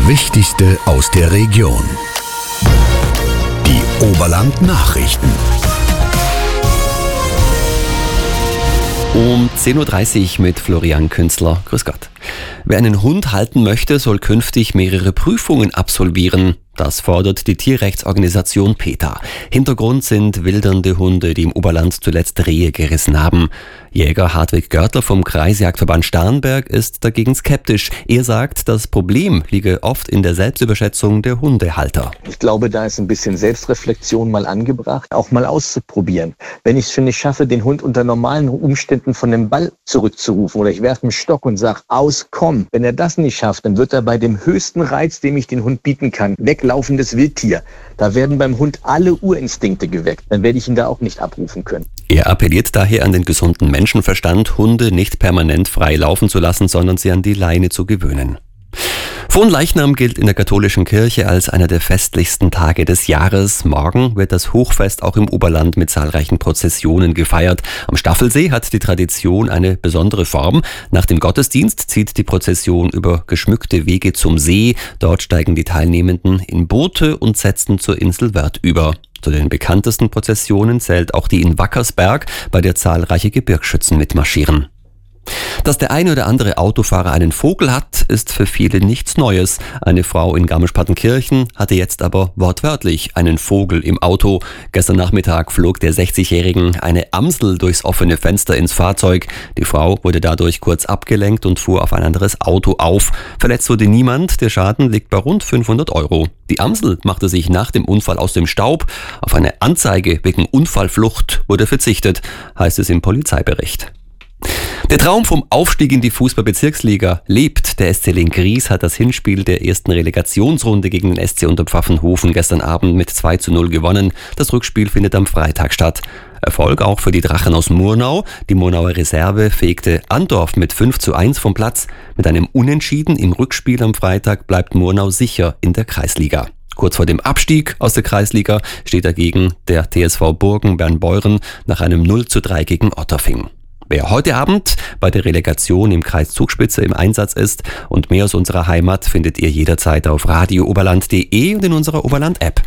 Wichtigste aus der Region. Die Oberland-Nachrichten. Um 10.30 Uhr mit Florian Künzler. Grüß Gott. Wer einen Hund halten möchte, soll künftig mehrere Prüfungen absolvieren. Das fordert die Tierrechtsorganisation PETA. Hintergrund sind wildernde Hunde, die im Oberland zuletzt Rehe gerissen haben. Jäger Hartwig Görtler vom Kreisjagdverband Starnberg ist dagegen skeptisch. Er sagt, das Problem liege oft in der Selbstüberschätzung der Hundehalter. Ich glaube, da ist ein bisschen Selbstreflexion mal angebracht, auch mal auszuprobieren. Wenn ich es schon nicht schaffe, den Hund unter normalen Umständen von dem Ball zurückzurufen oder ich werfe einen Stock und sage, aus, komm. Wenn er das nicht schafft, dann wird er bei dem höchsten Reiz, dem ich den Hund bieten kann, weglaufendes Wildtier. Da werden beim Hund alle Urinstinkte geweckt. Dann werde ich ihn da auch nicht abrufen können. Er appelliert daher an den gesunden Menschenverstand, Hunde nicht permanent frei laufen zu lassen, sondern sie an die Leine zu gewöhnen. Fronleichnam gilt in der katholischen Kirche als einer der festlichsten Tage des Jahres. Morgen wird das Hochfest auch im Oberland mit zahlreichen Prozessionen gefeiert. Am Staffelsee hat die Tradition eine besondere Form. Nach dem Gottesdienst zieht die Prozession über geschmückte Wege zum See. Dort steigen die Teilnehmenden in Boote und setzen zur Insel Wörth über. Zu den bekanntesten Prozessionen zählt auch die in Wackersberg, bei der zahlreiche Gebirgsschützen mitmarschieren. Dass der eine oder andere Autofahrer einen Vogel hat, ist für viele nichts Neues. Eine Frau in Garmisch-Partenkirchen hatte jetzt aber wortwörtlich einen Vogel im Auto. Gestern Nachmittag flog der 60-Jährigen eine Amsel durchs offene Fenster ins Fahrzeug. Die Frau wurde dadurch kurz abgelenkt und fuhr auf ein anderes Auto auf. Verletzt wurde niemand, der Schaden liegt bei rund 500 €. Die Amsel machte sich nach dem Unfall aus dem Staub. Auf eine Anzeige wegen Unfallflucht wurde verzichtet, heißt es im Polizeibericht. Der Traum vom Aufstieg in die Fußball-Bezirksliga lebt. Der SC Lenggries hat das Hinspiel der ersten Relegationsrunde gegen den SC Unterpfaffenhofen gestern Abend mit 2:0 gewonnen. Das Rückspiel findet am Freitag statt. Erfolg auch für die Drachen aus Murnau. Die Murnauer Reserve fegte Andorf mit 5:1 vom Platz. Mit einem Unentschieden im Rückspiel am Freitag bleibt Murnau sicher in der Kreisliga. Kurz vor dem Abstieg aus der Kreisliga steht dagegen der TSV Burgen Bernbeuren nach einem 0:3 gegen Otterfing. Wer heute Abend bei der Relegation im Kreis Zugspitze im Einsatz ist und mehr aus unserer Heimat findet ihr jederzeit auf radiooberland.de und in unserer Oberland-App.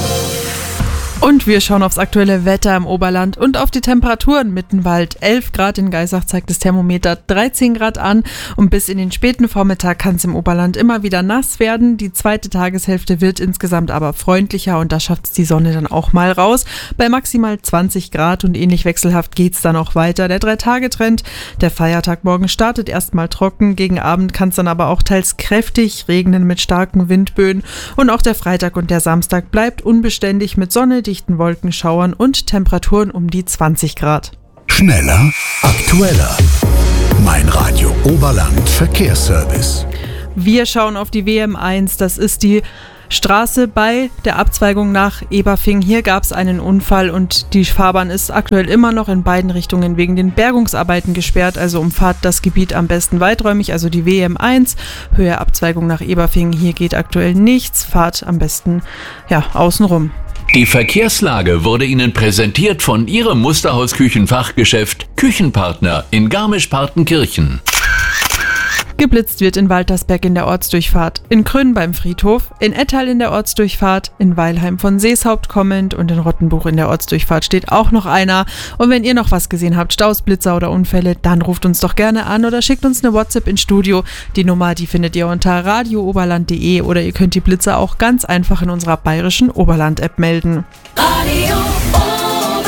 Und wir schauen aufs aktuelle Wetter im Oberland und auf die Temperaturen. Mittenwald 11 Grad, in Geisach zeigt das Thermometer 13 Grad an und bis in den späten Vormittag kann es im Oberland immer wieder nass werden. Die zweite Tageshälfte wird insgesamt aber freundlicher und da schafft es die Sonne dann auch mal raus. Bei maximal 20 Grad und ähnlich wechselhaft geht es dann auch weiter. Der 3-Tage-Trend, der Feiertag morgen startet erstmal trocken, gegen Abend kann es dann aber auch teils kräftig regnen mit starken Windböen und auch der Freitag und der Samstag bleibt unbeständig mit Sonne, dichten Wolkenschauern und Temperaturen um die 20 Grad. Schneller, aktueller. Mein Radio Oberland Verkehrsservice. Wir schauen auf die WM1, das ist die Straße bei der Abzweigung nach Eberfing. Hier gab es einen Unfall und die Fahrbahn ist aktuell immer noch in beiden Richtungen wegen den Bergungsarbeiten gesperrt. Also umfahrt das Gebiet am besten weiträumig, also die WM1, Höhe Abzweigung nach Eberfing. Hier geht aktuell nichts, fahrt am besten außenrum. Die Verkehrslage wurde Ihnen präsentiert von Ihrem Musterhaus-Küchenfachgeschäft Küchenpartner in Garmisch-Partenkirchen. Geblitzt wird in Waltersberg in der Ortsdurchfahrt, in Krönn beim Friedhof, in Ettal in der Ortsdurchfahrt, in Weilheim von Seeshaupt kommend und in Rottenbuch in der Ortsdurchfahrt steht auch noch einer. Und wenn ihr noch was gesehen habt, Staus, Blitzer oder Unfälle, dann ruft uns doch gerne an oder schickt uns eine WhatsApp ins Studio. Die Nummer, die findet ihr unter radiooberland.de oder ihr könnt die Blitzer auch ganz einfach in unserer bayerischen Oberland-App melden. Radio Oberland,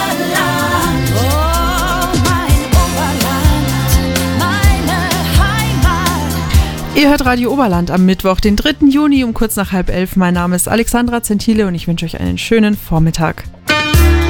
oh mein Oberland, meine Heimat. Ihr hört Radio Oberland am Mittwoch, den 3. Juni um kurz nach 10:30. Mein Name ist Alexandra Zentile und ich wünsche euch einen schönen Vormittag.